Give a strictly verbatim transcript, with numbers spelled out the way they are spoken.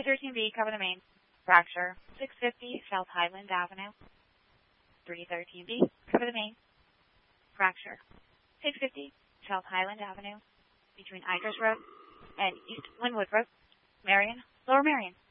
three thirteen B, cover the main. Fracture. six fifty South Highland Avenue. three thirteen B, cover the main. Fracture. six fifty South Highland Avenue, between Idris Road and East Linwood Road. Marion, Lower Marion.